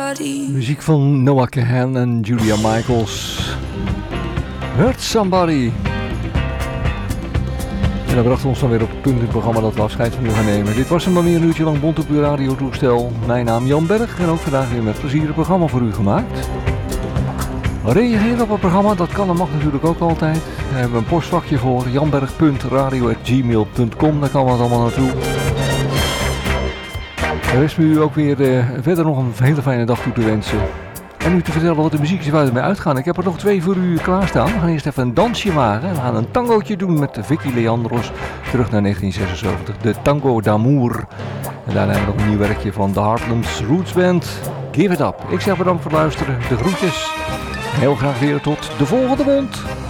Muziek van Noah Kahan en Julia Michaels. Hurt Somebody. En dat bracht ons dan weer op het punt in het programma dat we afscheid van u gaan nemen. Dit was hem dan weer een uurtje lang bont op uw radiotoestel. Mijn naam Jan Berg en ook vandaag weer met plezier het programma voor u gemaakt. Reageer op het programma, dat kan en mag natuurlijk ook altijd. Daar hebben we een postvakje voor, janberg.radio@gmail.com, daar kan wat allemaal naartoe. Er is me u ook weer verder nog een hele fijne dag toe te wensen. En u te vertellen wat de muziek is waar we mee uitgaan. Ik heb er nog 2 voor u klaarstaan. We gaan eerst even een dansje maken. We gaan een tangootje doen met Vicky Leandros. Terug naar 1976, de Tango d'Amour. En daarna hebben we nog een nieuw werkje van de Heartlands Roots Band. Give it up. Ik zeg bedankt voor het luisteren. De groetjes. Heel graag weer tot de volgende mond.